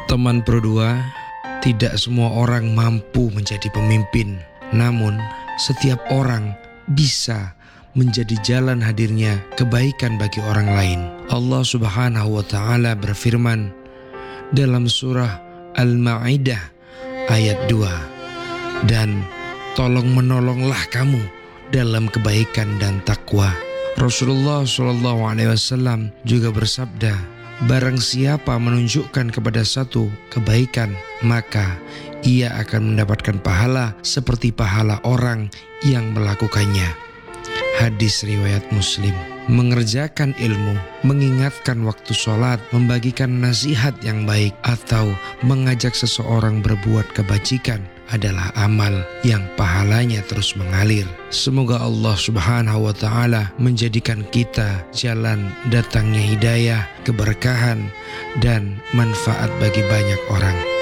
Teman Pro 2, tidak semua orang mampu menjadi pemimpin. Namun, setiap orang bisa menjadi jalan hadirnya kebaikan bagi orang lain. Allah Subhanahu wa Ta'ala berfirman dalam surah Al-Ma'idah ayat 2, dan tolong menolonglah kamu dalam kebaikan dan takwa. Rasulullah SAW juga bersabda, barang siapa menunjukkan kepada satu kebaikan, maka ia akan mendapatkan pahala seperti pahala orang yang melakukannya. Hadis riwayat Muslim. Mengerjakan ilmu, mengingatkan waktu sholat, membagikan nasihat yang baik, atau mengajak seseorang berbuat kebajikan adalah amal yang pahalanya terus mengalir. Semoga Allah Subhanahu wa Ta'ala menjadikan kita jalan datangnya hidayah, keberkahan, dan manfaat bagi banyak orang.